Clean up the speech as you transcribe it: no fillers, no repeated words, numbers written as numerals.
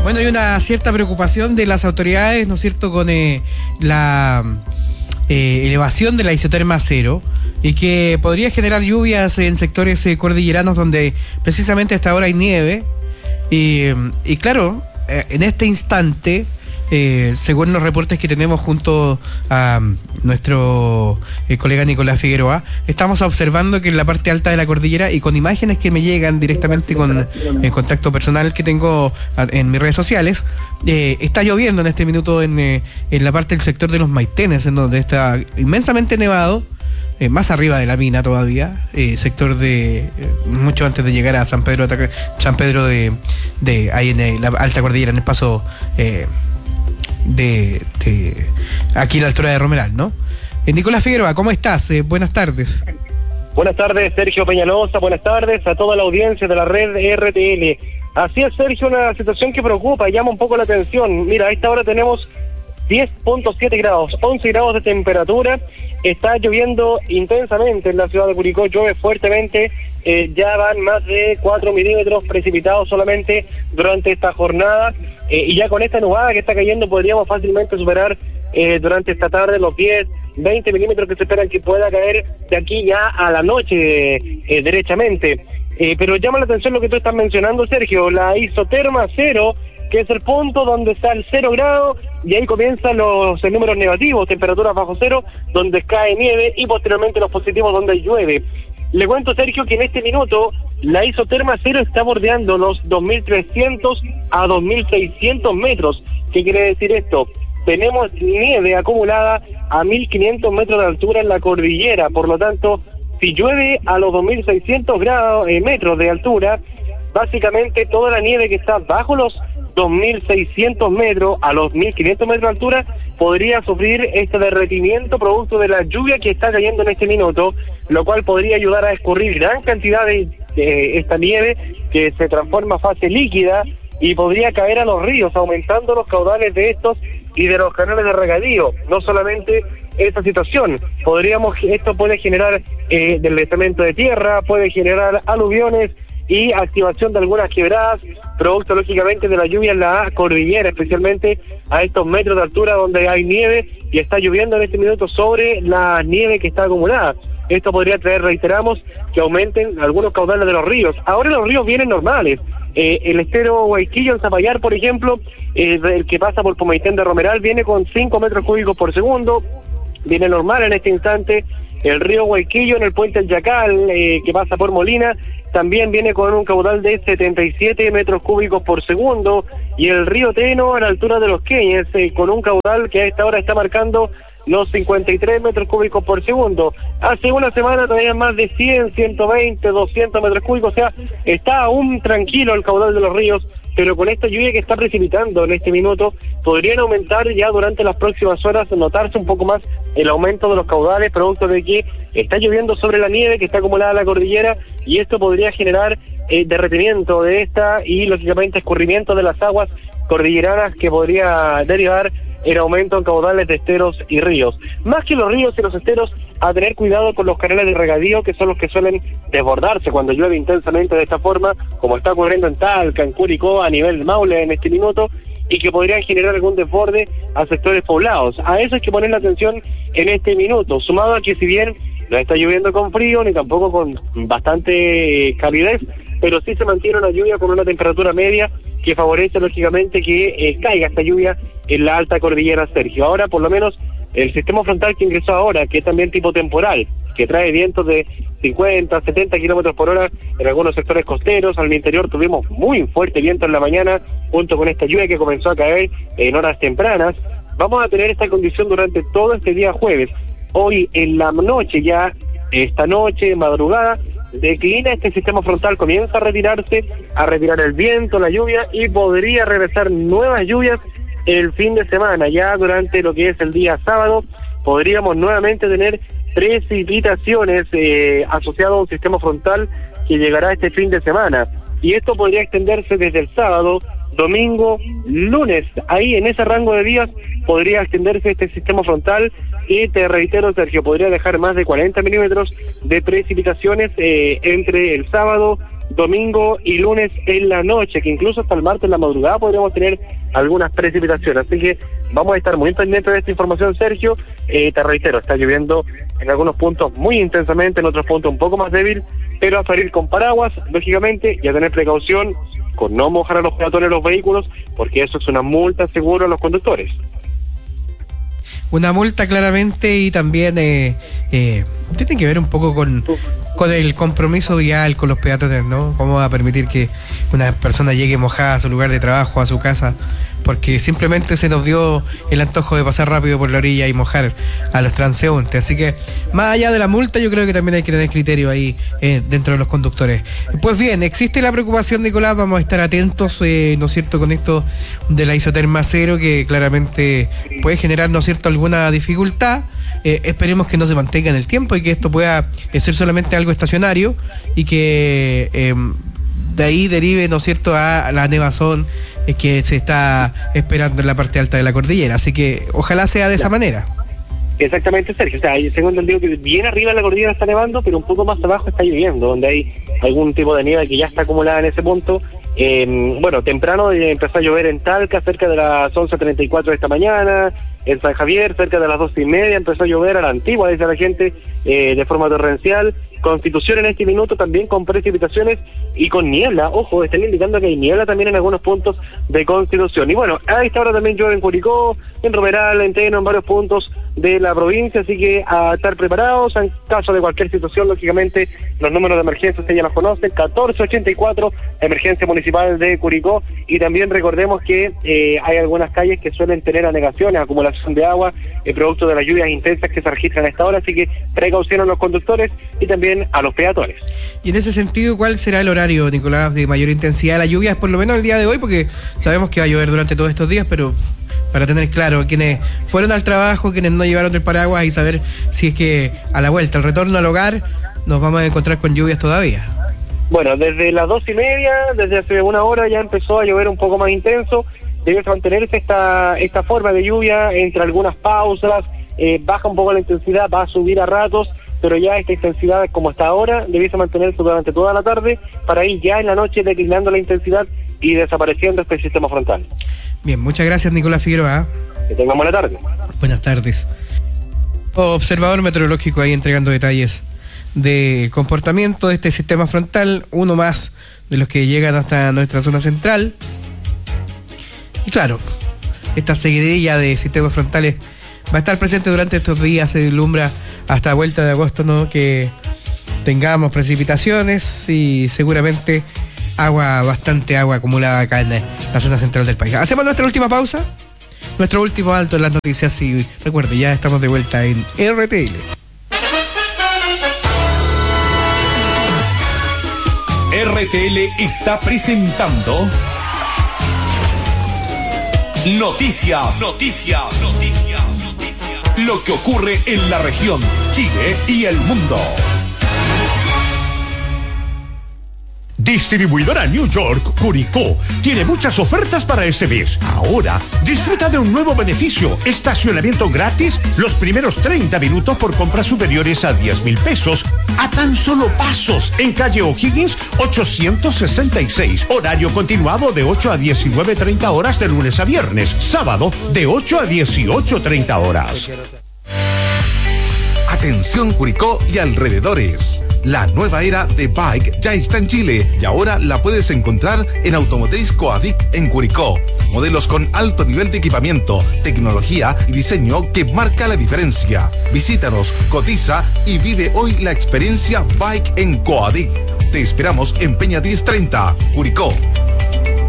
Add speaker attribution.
Speaker 1: Bueno, hay una cierta preocupación de las autoridades, ¿no es cierto?, con la elevación de la isoterma cero y que podría generar lluvias en sectores cordilleranos donde precisamente hasta ahora hay nieve. Y claro, en este instante, según los reportes que tenemos junto a nuestro colega Nicolás Figueroa, estamos observando que en la parte alta de la cordillera y con imágenes que me llegan directamente con el contacto personal que tengo en mis redes sociales, está lloviendo en este minuto en la parte del sector de los Maitenes, en donde está inmensamente nevado, más arriba de la mina todavía, sector de mucho antes de llegar a San Pedro de ahí en la alta cordillera, en el paso de aquí a la altura de Romeral, ¿no? Nicolás Figueroa, ¿cómo estás? Buenas tardes.
Speaker 2: Buenas tardes, Sergio Peñalosa, buenas tardes a toda la audiencia de la red RTL. Así es, Sergio, una situación que preocupa y llama un poco la atención. Mira, a esta hora tenemos 10.7 grados, 11 grados de temperatura. Está lloviendo intensamente en la ciudad de Curicó, llueve fuertemente, ya van más de 4 milímetros precipitados solamente durante esta jornada, y ya con esta nubada que está cayendo podríamos fácilmente superar durante esta tarde los 10-20 milímetros que se esperan que pueda caer de aquí ya a la noche derechamente. Pero llama la atención lo que tú estás mencionando, Sergio, la isoterma cero, que es el punto donde está el 0 grado, y ahí comienzan los números negativos, temperaturas bajo cero, donde cae nieve, y posteriormente los positivos, donde llueve. Le cuento, Sergio, que en este minuto la isoterma cero está bordeando los 2.300 a 2.600 metros. ¿Qué quiere decir esto? Tenemos nieve acumulada a 1.500 metros de altura en la cordillera, por lo tanto, si llueve a los 2.600 metros de altura, básicamente toda la nieve que está bajo los 2.600 metros a los 1.500 metros de altura podría sufrir este derretimiento producto de la lluvia que está cayendo en este minuto, lo cual podría ayudar a escurrir gran cantidad de esta nieve que se transforma a fase líquida y podría caer a los ríos, aumentando los caudales de estos y de los canales de regadío. No solamente esta situación, esto puede generar deslizamiento de tierra, puede generar aluviones y activación de algunas quebradas, producto lógicamente de la lluvia en la cordillera, especialmente a estos metros de altura donde hay nieve y está lloviendo en este minuto sobre la nieve que está acumulada. Esto podría traer, reiteramos, que aumenten algunos caudales de los ríos. Ahora los ríos vienen normales. El estero Huayquillo en Zapallar, por ejemplo, el que pasa por Pomaitén de Romeral, viene con 5 metros cúbicos por segundo, viene normal en este instante. El río Huayquillo en el puente El Yacal, que pasa por Molina, también viene con un caudal de 77 metros cúbicos por segundo, y el río Teno a la altura de Los Queñes, con un caudal que a esta hora está marcando los 53 metros cúbicos por segundo. Hace una semana traían más de 100, 120, 200 metros cúbicos, o sea, está aún tranquilo el caudal de los ríos, pero con esta lluvia que está precipitando en este minuto, podrían aumentar ya durante las próximas horas, notarse un poco más el aumento de los caudales, producto de que está lloviendo sobre la nieve que está acumulada en la cordillera, y esto podría generar derretimiento de esta y lógicamente escurrimiento de las aguas cordilleranas que podría derivar en aumento en caudales de esteros y ríos. Más que los ríos y los esteros, a tener cuidado con los canales de regadío, que son los que suelen desbordarse cuando llueve intensamente de esta forma, como está ocurriendo en Talca, en Curicó, a nivel de Maule en este minuto, y que podrían generar algún desborde a sectores poblados. A eso hay que poner la atención en este minuto, sumado a que si bien no está lloviendo con frío, ni tampoco con bastante calidez, pero sí se mantiene una lluvia con una temperatura media que favorece lógicamente que caiga esta lluvia en la alta cordillera, Sergio. Ahora, por lo menos, el sistema frontal que ingresó ahora, que es también tipo temporal, que trae vientos de 50, 70 kilómetros por hora en algunos sectores costeros. Al interior tuvimos muy fuerte viento en la mañana, junto con esta lluvia que comenzó a caer en horas tempranas. Vamos a tener esta condición durante todo este día jueves. Hoy en la noche, ya esta noche, madrugada, declina este sistema frontal, comienza a retirar el viento, la lluvia, y podría regresar nuevas lluvias el fin de semana. Ya durante lo que es el día sábado podríamos nuevamente tener precipitaciones asociadas a un sistema frontal que llegará este fin de semana, y esto podría extenderse desde el sábado, domingo, lunes. Ahí en ese rango de días podría extenderse este sistema frontal, y te reitero, Sergio, podría dejar más de 40 milímetros de precipitaciones entre el sábado, domingo y lunes en la noche, que incluso hasta el martes en la madrugada podríamos tener algunas precipitaciones. Así que vamos a estar muy pendientes de esta información, Sergio. Te reitero, está lloviendo en algunos puntos muy intensamente, en otros puntos un poco más débil, pero a salir con paraguas, lógicamente, y a tener precaución con no mojar a los peatones los vehículos, porque eso es una multa seguro a los conductores.
Speaker 1: Una multa claramente, y también tiene que ver un poco con el compromiso vial con los peatones, ¿no? ¿Cómo va a permitir que una persona llegue mojada a su lugar de trabajo, a su casa, porque simplemente se nos dio el antojo de pasar rápido por la orilla y mojar a los transeúntes? Así que, más allá de la multa, yo creo que también hay que tener criterio ahí dentro de los conductores. Pues bien, existe la preocupación, Nicolás, vamos a estar atentos, ¿no es cierto?, con esto de la isoterma cero, que claramente puede generar, ¿no es cierto?, alguna dificultad. Esperemos que no se mantenga en el tiempo y que esto pueda ser solamente algo estacionario, y que de ahí derive, ¿no es cierto?, a la nevazón que se está esperando en la parte alta de la cordillera. Así que ojalá sea de esa manera.
Speaker 2: Exactamente, Sergio. O sea, tengo entendido que bien arriba de la cordillera está nevando, pero un poco más abajo está lloviendo, donde hay algún tipo de nieve que ya está acumulada en ese punto. Bueno, temprano empezó a llover en Talca, cerca de las 11:34 de esta mañana. En San Javier, cerca de las 12:30, empezó a llover a la antigua, dice la gente, de forma torrencial. Constitución en este minuto también con precipitaciones y con niebla. Ojo, están indicando que hay niebla también en algunos puntos de Constitución. Y bueno, a esta hora también llueve en Curicó, en Romeral, en Teno, en varios puntos de la provincia, así que a estar preparados en caso de cualquier situación. Lógicamente los números de emergencia ustedes ya los conocen, 1484, emergencia municipal de Curicó. Y también recordemos que hay algunas calles que suelen tener anegaciones, acumulación de agua, producto de las lluvias intensas que se registran a esta hora, así que precaución a los conductores y también a los peatones.
Speaker 1: Y en ese sentido, ¿cuál será el horario, Nicolás, de mayor intensidad de la lluvia? Por lo menos el día de hoy, porque sabemos que va a llover durante todos estos días, pero para tener claro quienes fueron al trabajo, quienes no llevaron el paraguas, y saber si es que a la vuelta, al retorno al hogar, nos vamos a encontrar con lluvias todavía. Bueno, desde las 2:30, desde hace una hora ya empezó a llover un poco más intenso. Debe mantenerse esta forma de lluvia entre algunas pausas, baja un poco la intensidad, va a subir a ratos, pero ya esta intensidad como está ahora debiese mantenerse durante toda la tarde, para ir ya en la noche declinando la intensidad y desapareciendo este sistema frontal. Bien, muchas gracias, Nicolás Figueroa. Que tengan buena tarde. Buenas tardes. Observador meteorológico ahí entregando detalles del comportamiento de este sistema frontal, uno más de los que llegan hasta nuestra zona central. Y claro, esta seguidilla de sistemas frontales va a estar presente durante estos días. Se vislumbra hasta vuelta de agosto, ¿no?, que tengamos precipitaciones y seguramente bastante agua acumulada acá en la zona central del país. Hacemos nuestra última pausa, nuestro último alto en las noticias, y recuerde, ya estamos de vuelta en RTL.
Speaker 3: RTL está presentando Noticias. Lo que ocurre en la región, Chile y el mundo.
Speaker 4: Distribuidora New York Curicó tiene muchas ofertas para este mes. Ahora, disfruta de un nuevo beneficio: estacionamiento gratis los primeros 30 minutos por compras superiores a 10,000 pesos, a tan solo pasos, en calle O'Higgins 866. Horario continuado de 8 a 19:30 horas de lunes a viernes. Sábado de 8 a 18:30 horas.
Speaker 5: Atención Curicó y alrededores. La nueva era de Bike ya está en Chile y ahora la puedes encontrar en Automotriz Coadic en Curicó. Modelos con alto nivel de equipamiento, tecnología y diseño que marca la diferencia. Visítanos, cotiza y vive hoy la experiencia Bike en Coadic. Te esperamos en Peña 1030, Curicó.